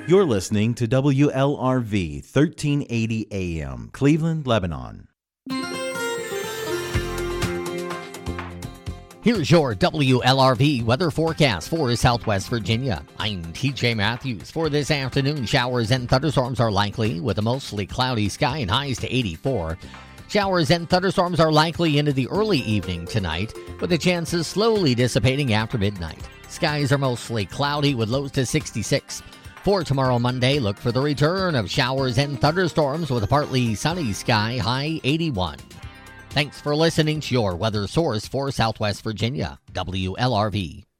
You're listening to WLRV 1380 AM, Cleveland, Lebanon. Here's your WLRV weather forecast for Southwest Virginia. I'm TJ Matthews. For this afternoon, showers and thunderstorms are likely with a mostly cloudy sky and highs to 84. Showers and thunderstorms are likely into the early evening tonight, with the chances slowly dissipating after midnight. Skies are mostly cloudy with lows to 66. For tomorrow, Monday, look for the return of showers and thunderstorms with a partly sunny sky, high 81. Thanks for listening to your weather source for Southwest Virginia, WLRV.